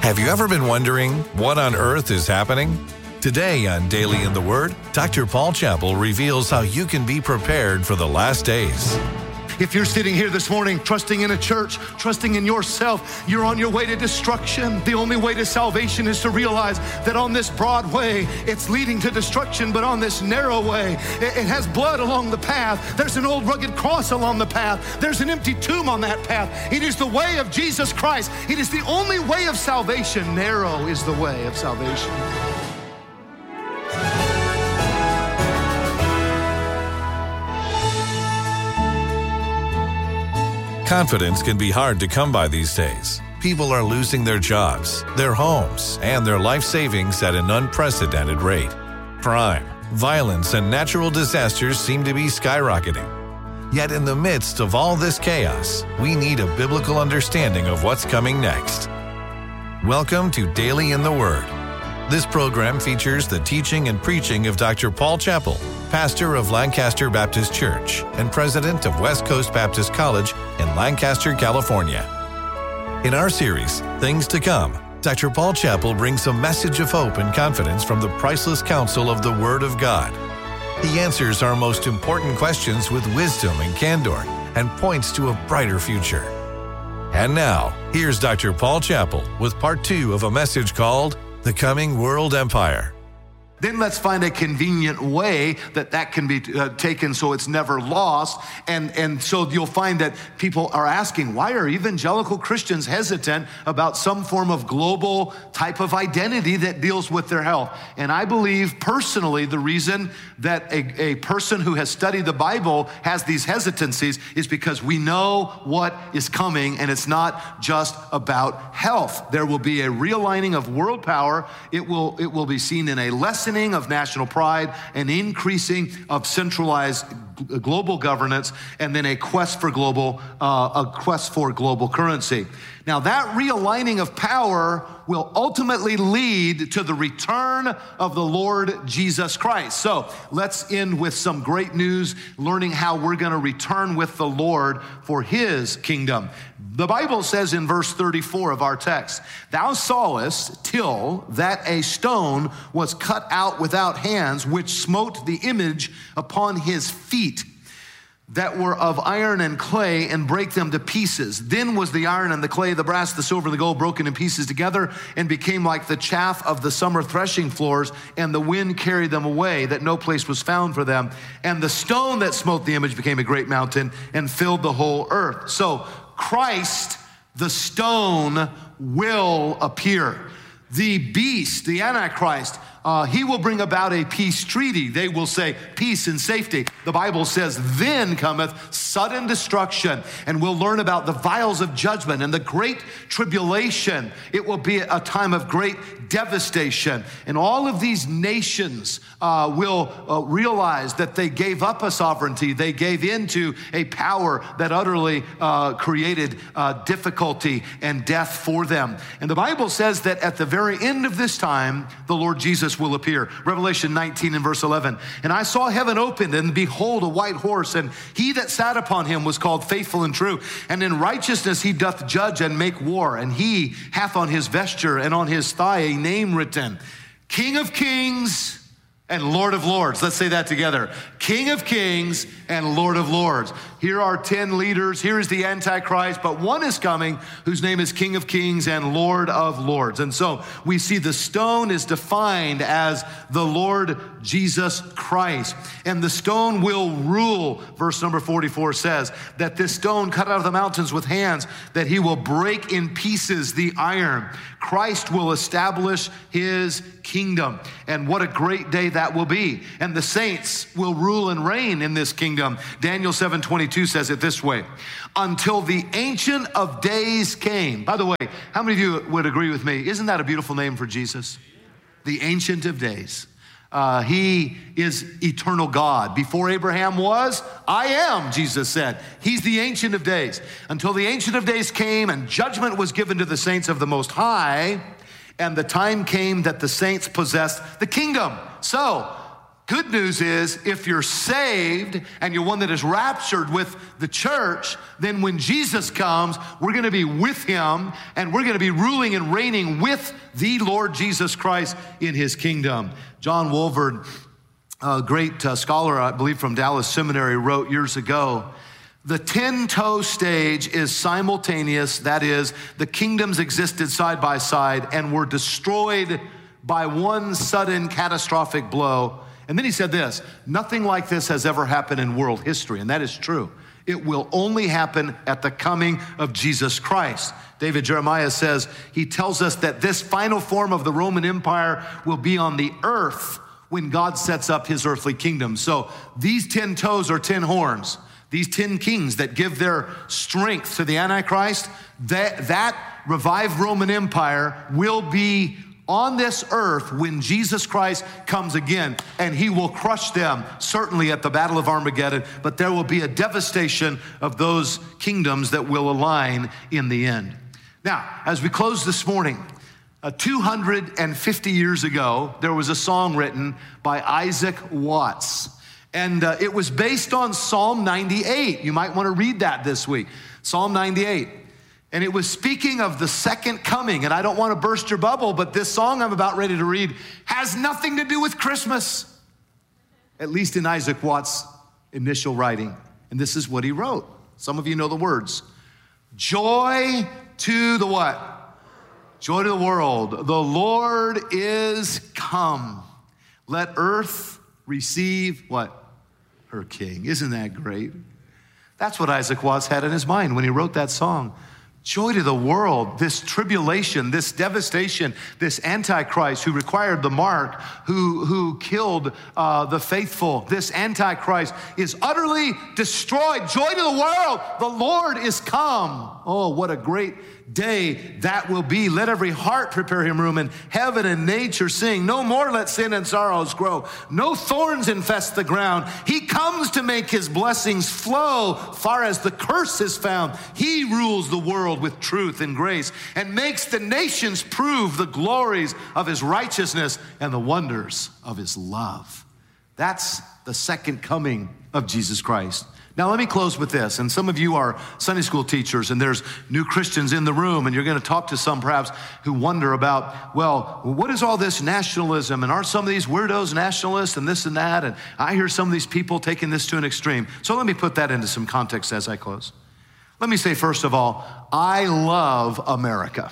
Have you ever been wondering what on earth is happening? Today on Daily in the Word, Dr. Paul Chappell reveals how you can be prepared for the last days. If you're sitting here this morning trusting in a church, trusting in yourself, you're on your way to destruction. The only way to salvation is to realize that on this broad way, it's leading to destruction, but on this narrow way, it has blood along the path. There's an old rugged cross along the path. There's an empty tomb on that path. It is the way of Jesus Christ. It is the only way of salvation. Narrow is the way of salvation. Confidence can be hard to come by these days. People are losing their jobs, their homes, and their life savings at an unprecedented rate. Crime, violence, and natural disasters seem to be skyrocketing. Yet in the midst of all this chaos, we need a biblical understanding of what's coming next. Welcome to Daily in the Word. This program features the teaching and preaching of Dr. Paul Chappell, pastor of Lancaster Baptist Church and president of West Coast Baptist College in Lancaster, California. In our series, Things to Come, Dr. Paul Chappell brings a message of hope and confidence from the priceless counsel of the Word of God. He answers our most important questions with wisdom and candor and points to a brighter future. And now, here's Dr. Paul Chappell with part 2 of a message called The Coming World Empire. Then let's find a convenient way that can be taken so it's never lost. And so you'll find that people are asking, why are evangelical Christians hesitant about some form of global type of identity that deals with their health? And I believe personally the reason that a person who has studied the Bible has these hesitancies is because we know what is coming, and it's not just about health. There will be a realigning of world power. It will be seen in a lessening of national pride, an increasing of centralized global governance, and then a quest for global currency. Now, that realigning of power will ultimately lead to the return of the Lord Jesus Christ. So let's end with some great news, learning how we're going to return with the Lord for his kingdom. The Bible says in verse 34 of our text, "Thou sawest till that a stone was cut out without hands, which smote the image upon his feet, that were of iron and clay, and brake them to pieces. Then was the iron and the clay, the brass, the silver, and the gold broken in pieces together, and became like the chaff of the summer threshing floors, and the wind carried them away, that no place was found for them. And the stone that smote the image became a great mountain, and filled the whole earth." So Christ, the stone, will appear. The beast, the Antichrist, he will bring about a peace treaty. They will say peace and safety. The Bible says, "Then cometh sudden destruction." And we'll learn about the vials of judgment and the great tribulation. It will be a time of great devastation. And all of these nations will realize that they gave up a sovereignty. They gave into a power that utterly created difficulty and death for them. And the Bible says that at the very end of this time, the Lord Jesus will appear. Revelation 19 and verse 11. "And I saw heaven opened, and behold, a white horse, and he that sat upon him was called Faithful and True. And in righteousness he doth judge and make war. And he hath on his vesture and on his thigh a name written, King of Kings and Lord of Lords." Let's say that together. King of Kings and Lord of Lords. Here are 10 leaders. Here is the Antichrist, but one is coming whose name is King of Kings and Lord of Lords. And so we see the stone is defined as the Lord Jesus Christ. And the stone will rule. Verse number 44 says that this stone cut out of the mountains with hands, that he will break in pieces the iron. Christ will establish his kingdom. And what a great day that will be. And the saints will rule and reign in this kingdom. Daniel 7:22 says it this way, "Until the Ancient of Days came." By the way, how many of you would agree with me? Isn't that a beautiful name for Jesus? The Ancient of Days. He is eternal God. Before Abraham was, I am, Jesus said. He's the Ancient of Days. Until the Ancient of Days came and judgment was given to the saints of the Most High, and the time came that the saints possessed the kingdom. So, Good news is if you're saved and you're one that is raptured with the church, then when Jesus comes, we're going to be with him and we're going to be ruling and reigning with the Lord Jesus Christ in his kingdom. John Wolford, a great scholar, I believe from Dallas Seminary, wrote years ago, the 10-toe stage is simultaneous. That is, the kingdoms existed side by side and were destroyed by one sudden catastrophic blow. And then he said this, nothing like this has ever happened in world history, and that is true. It will only happen at the coming of Jesus Christ. David Jeremiah says, he tells us that this final form of the Roman Empire will be on the earth when God sets up his earthly kingdom. So these 10 toes are 10 horns. These 10 kings that give their strength to the Antichrist, that revived Roman Empire will be on this earth when Jesus Christ comes again, and he will crush them, certainly at the Battle of Armageddon, but there will be a devastation of those kingdoms that will align in the end. Now, as we close this morning, 250 years ago, there was a song written by Isaac Watts, and it was based on Psalm 98. You might want to read that this week, Psalm 98. And it was speaking of the second coming. And I don't want to burst your bubble, but this song I'm about ready to read has nothing to do with Christmas, at least in Isaac Watts' initial writing. And this is what he wrote. Some of you know the words. Joy to the what? Joy to the world. The Lord is come. Let earth receive what? Her King. Isn't that great? That's what Isaac Watts had in his mind when he wrote that song. Joy to the world, this tribulation, this devastation, this Antichrist who required the mark, who killed the faithful. This Antichrist is utterly destroyed. Joy to the world, the Lord is come. Oh, what a great day that will be. Let every heart prepare him room, and heaven and nature sing. No more let sin and sorrows grow. No thorns infest the ground. He comes to make his blessings flow far as the curse is found. He rules the world with truth and grace and makes the nations prove the glories of his righteousness and the wonders of his love. That's the second coming of Jesus Christ. Now, let me close with this. And some of you are Sunday school teachers, and there's new Christians in the room, and you're going to talk to some perhaps who wonder about, well, what is all this nationalism? And are some of these weirdos nationalists and this and that? And I hear some of these people taking this to an extreme. So let me put that into some context as I close. Let me say, first of all, I love America.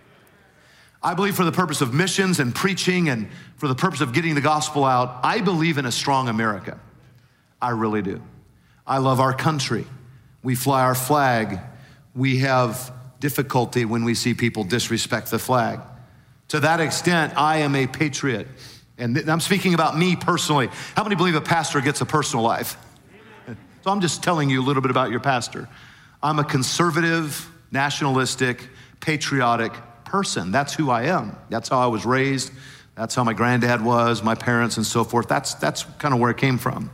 I believe for the purpose of missions and preaching and for the purpose of getting the gospel out, I believe in a strong America. I really do. I love our country. We fly our flag. We have difficulty when we see people disrespect the flag. To that extent, I am a patriot. And I'm speaking about me personally. How many believe a pastor gets a personal life? So I'm just telling you a little bit about your pastor. I'm a conservative, nationalistic, patriotic person. That's who I am. That's how I was raised. That's how my granddad was, my parents, and so forth. That's kind of where it came from.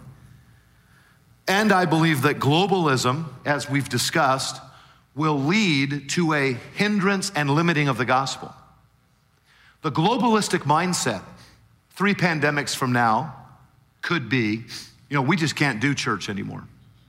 And I believe that globalism, as we've discussed, will lead to a hindrance and limiting of the gospel. The globalistic mindset, 3 pandemics from now, could be, we just can't do church anymore.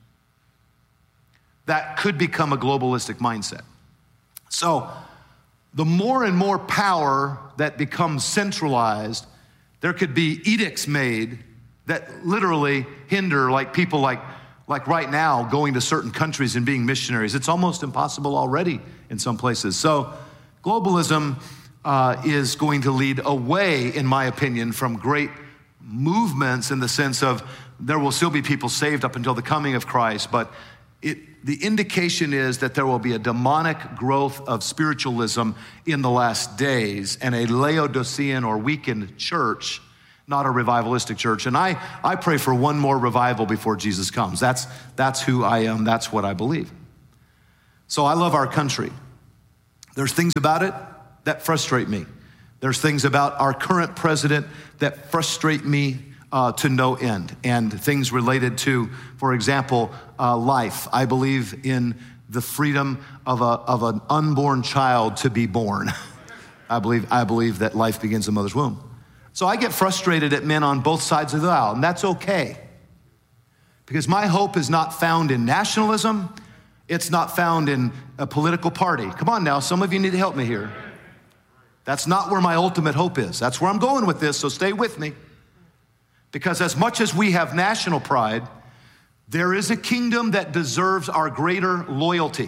That could become a globalistic mindset. So the more and more power that becomes centralized, there could be edicts made that literally hinder people like right now going to certain countries and being missionaries. It's almost impossible already in some places. So globalism is going to lead away, in my opinion, from great movements in the sense of there will still be people saved up until the coming of Christ, but the indication is that there will be a demonic growth of spiritualism in the last days and a Laodicean or weakened church, not a revivalistic church. And I pray for one more revival before Jesus comes. That's who I am. That's what I believe. So I love our country. There's things about it that frustrate me. There's things about our current president that frustrate me to no end. And things related to, for example, life. I believe in the freedom of an unborn child to be born. I believe that life begins in the mother's womb. So I get frustrated at men on both sides of the aisle, and that's okay. Because my hope is not found in nationalism. It's not found in a political party. Come on now, some of you need to help me here. That's not where my ultimate hope is. That's where I'm going with this, so stay with me. Because as much as we have national pride, there is a kingdom that deserves our greater loyalty.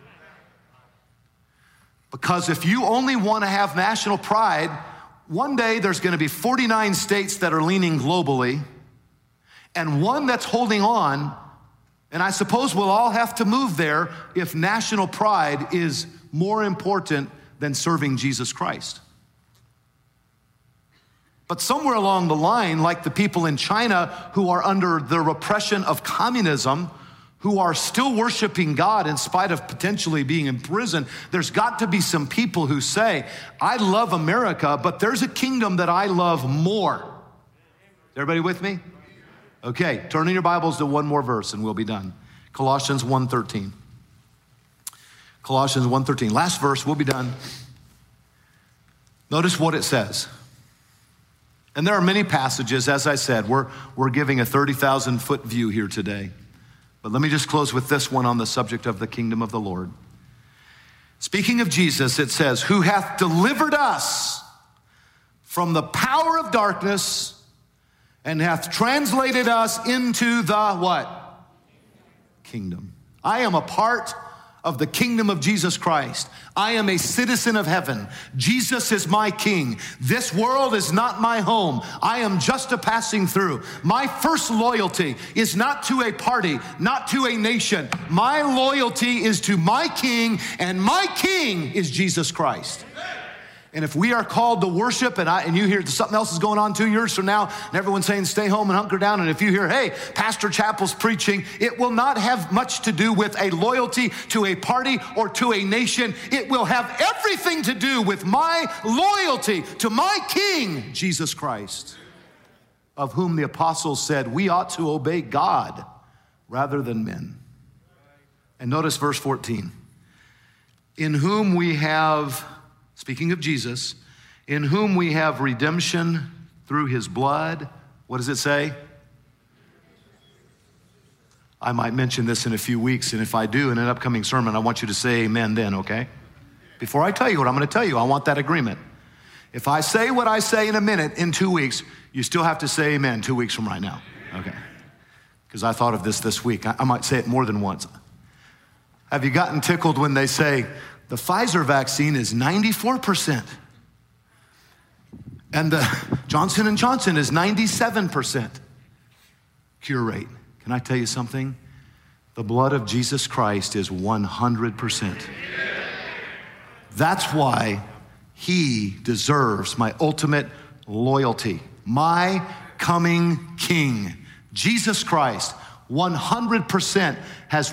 Because if you only want to have national pride, one day there's going to be 49 states that are leaning globally and one that's holding on, and I suppose we'll all have to move there if national pride is more important than serving Jesus Christ. But somewhere along the line, like the people in China who are under the repression of communism, who are still worshiping God in spite of potentially being in prison, there's got to be some people who say, I love America, but there's a kingdom that I love more. Everybody with me? Okay, turn in your Bibles to one more verse and we'll be done. Colossians 1:13. Colossians 1:13. Last verse, we'll be done. Notice what it says. And there are many passages, as I said, we're giving a 30,000-foot view here today. But let me just close with this one on the subject of the kingdom of the Lord. Speaking of Jesus, it says, who hath delivered us from the power of darkness and hath translated us into the what? Kingdom. I am a part of the kingdom of Jesus Christ. I am a citizen of heaven. Jesus is my king. This world is not my home. I am just a passing through. My first loyalty is not to a party, not to a nation. My loyalty is to my king, and my king is Jesus Christ. And if we are called to worship and you hear something else is going on 2 years from now and everyone's saying stay home and hunker down, and if you hear, hey, Pastor Chappell's preaching, it will not have much to do with a loyalty to a party or to a nation. It will have everything to do with my loyalty to my King, Jesus Christ, of whom the apostles said we ought to obey God rather than men. And notice verse 14. In whom we have... Speaking of Jesus, in whom we have redemption through his blood. What does it say? I might mention this in a few weeks, and if I do in an upcoming sermon, I want you to say amen then, okay? Before I tell you what I'm going to tell you, I want that agreement. If I say what I say in a minute in 2 weeks, you still have to say amen 2 weeks from right now, okay? Because I thought of this week. I might say it more than once. Have you gotten tickled when they say, the Pfizer vaccine is 94%. And the Johnson & Johnson is 97% cure rate. Can I tell you something? The blood of Jesus Christ is 100%. That's why he deserves my ultimate loyalty. My coming King, Jesus Christ, 100% has